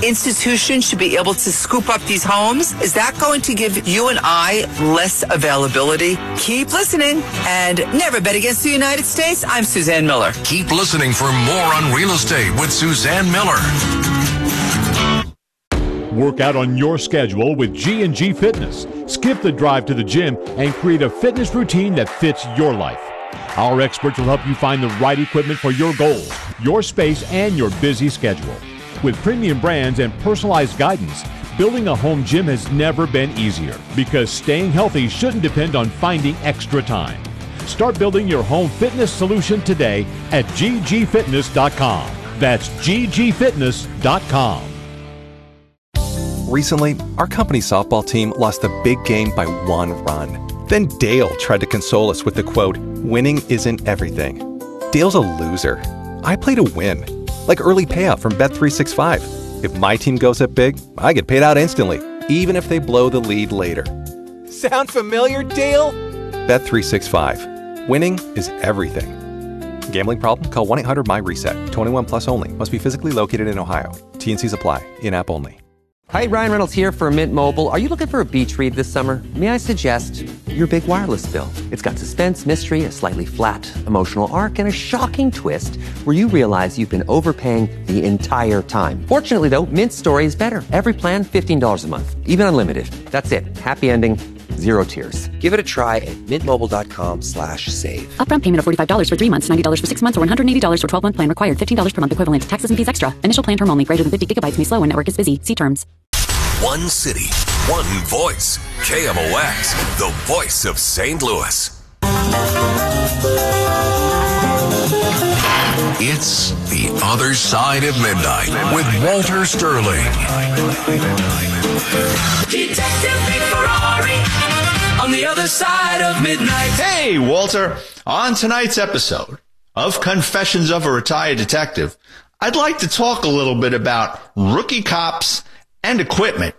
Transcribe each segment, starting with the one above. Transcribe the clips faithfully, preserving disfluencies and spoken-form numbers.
institution should be able to scoop up these homes? Is that going to give you and I less availability? Keep listening and never bet against the United States. I'm Suzanne Miller. Keep listening for more on real estate with Suzanne Miller. Work out on your schedule with G and G Fitness. Skip the drive to the gym and create a fitness routine that fits your life. Our experts will help you find the right equipment for your goals, your space, and your busy schedule. With premium brands and personalized guidance, building a home gym has never been easier because staying healthy shouldn't depend on finding extra time. Start building your home fitness solution today at G G fitness dot com. That's G G fitness dot com. Recently, our company softball team lost a big game by one run. Then Dale tried to console us with the quote, "Winning isn't everything." Dale's a loser. I play to win. Like early payout from Bet three sixty-five. If my team goes up big, I get paid out instantly, even if they blow the lead later. Sound familiar, Dale? Bet three sixty-five. Winning is everything. Gambling problem? Call one eight hundred M Y reset. twenty-one plus only. Must be physically located in Ohio. T N Cs apply. In-app only. Hi, Ryan Reynolds here for Mint Mobile. Are you looking for a beach read this summer? May I suggest your big wireless bill? It's got suspense, mystery, a slightly flat emotional arc, and a shocking twist where you realize you've been overpaying the entire time. Fortunately, though, Mint's story is better. Every plan, fifteen dollars a month. Even unlimited. That's it. Happy ending. Zero tears. Give it a try at mintmobile.com slash save. Upfront payment of forty-five dollars for three months, ninety dollars for six months, or one hundred eighty dollars for twelve-month plan required. fifteen dollars per month equivalent. Taxes and fees extra. Initial plan term only. Greater than fifty gigabytes may slow when network is busy. See terms. One city, one voice. K M O X, the voice of Saint Louis. It's The Other Side of Midnight with Walter Sterling. Detective Vic Ferrari on The Other Side of Midnight. Hey, Walter. On tonight's episode of Confessions of a Retired Detective, I'd like to talk a little bit about rookie cops and equipment.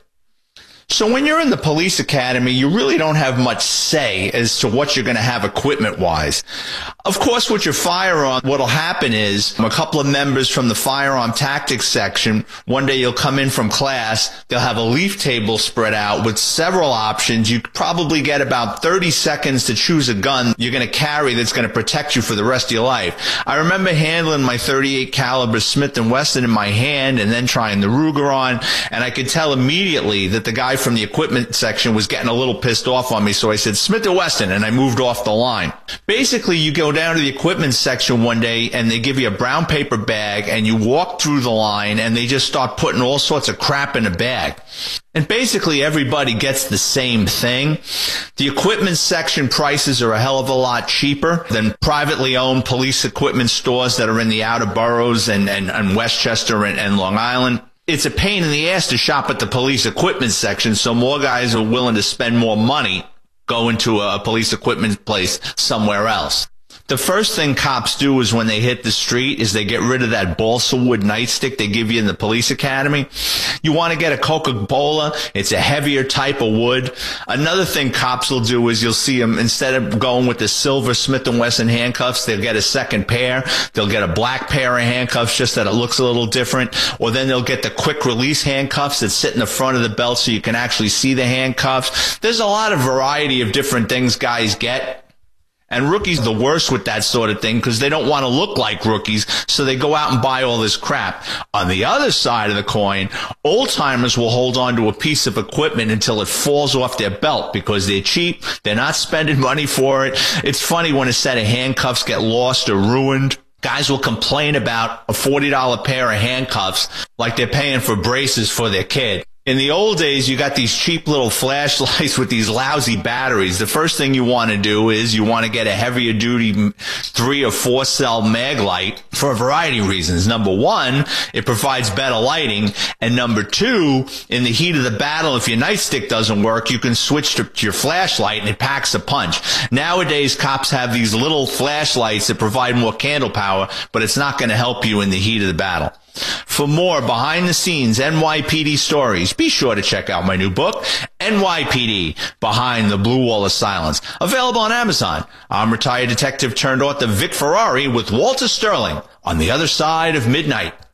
So when you're in the police academy, you really don't have much say as to what you're going to have equipment-wise. Of course, with your firearm, what'll happen is a couple of members from the firearm tactics section, one day you'll come in from class, they'll have a leaf table spread out with several options. You probably get about thirty seconds to choose a gun you're going to carry that's going to protect you for the rest of your life. I remember handling my thirty-eight caliber Smith and Wesson in my hand and then trying the Ruger on, and I could tell immediately that the guy from the equipment section was getting a little pissed off on me, so I said Smith and Wesson, and I moved off the line. Basically, you go down to the equipment section one day and they give you a brown paper bag and you walk through the line and they just start putting all sorts of crap in a bag. And basically everybody gets the same thing. The equipment section prices are a hell of a lot cheaper than privately owned police equipment stores that are in the outer boroughs and, and, and Westchester and, and Long Island. It's a pain in the ass to shop at the police equipment section, so more guys are willing to spend more money going to a police equipment place somewhere else. The first thing cops do is when they hit the street is they get rid of that balsa wood nightstick they give you in the police academy. You want to get a Coca-Cola. It's a heavier type of wood. Another thing cops will do is you'll see them, instead of going with the silver Smith and Wesson handcuffs, they'll get a second pair. They'll get a black pair of handcuffs just that it looks a little different. Or then they'll get the quick release handcuffs that sit in the front of the belt so you can actually see the handcuffs. There's a lot of variety of different things guys get. And rookies are the worst with that sort of thing because they don't want to look like rookies, so they go out and buy all this crap. On the other side of the coin, old-timers will hold on to a piece of equipment until it falls off their belt because they're cheap, they're not spending money for it. It's funny when a set of handcuffs get lost or ruined. Guys will complain about a forty dollar pair of handcuffs like they're paying for braces for their kid. In the old days, you got these cheap little flashlights with these lousy batteries. The first thing you want to do is you want to get a heavier duty three or four cell mag light for a variety of reasons. Number one, it provides better lighting. And number two, in the heat of the battle, if your nightstick doesn't work, you can switch to your flashlight and it packs a punch. Nowadays, cops have these little flashlights that provide more candle power, but it's not going to help you in the heat of the battle. For more behind-the-scenes N Y P D stories, be sure to check out my new book, N Y P D, Behind the Blue Wall of Silence, available on Amazon. I'm retired detective turned author Vic Ferrari with Walter Sterling on The Other Side of Midnight.